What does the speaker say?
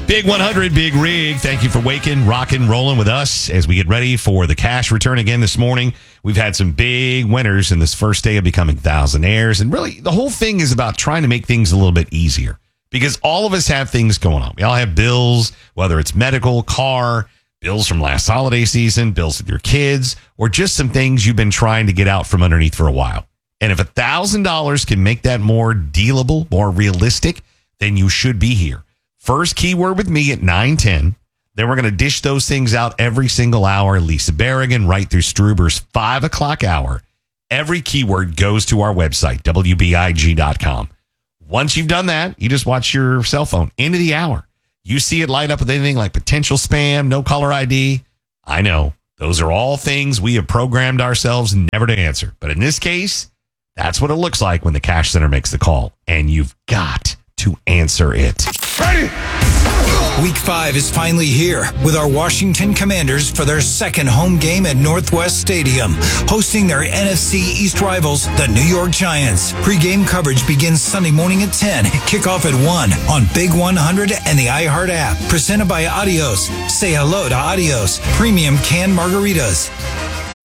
Big 100, Big Rig. Thank you for waking, rocking, rolling with us as we get ready for the cash return again this morning. We've had some big winners in this first day of becoming thousandaires. And really, the whole thing is about trying to make things a little bit easier because all of us have things going on. We all have bills, whether it's medical, car, bills from last holiday season, bills with your kids, or just some things you've been trying to get out from underneath for a while. And if $1,000 can make that more dealable, more realistic, then you should be here. First keyword with me at 9:10. Then we're going to dish those things out every single hour. Lisa Berrigan right through Struber's 5 o'clock hour. Every keyword goes to our website, WBIG.com. Once you've done that, you just watch your cell phone. End of the hour. You see it light up with anything like potential spam, no caller ID. I know. Those are all things we have programmed ourselves never to answer. But in this case, that's what it looks like when the cash center makes the call. And you've got to answer it. Ready? Week 5 is finally here with our Washington Commanders for their second home game at Northwest Stadium, hosting their NFC East rivals, the New York Giants. Pre-game coverage begins Sunday morning at 10, kickoff at 1 on Big 100 and the iHeart app. Presented by Adios. Say hello to Adios Premium Canned Margaritas.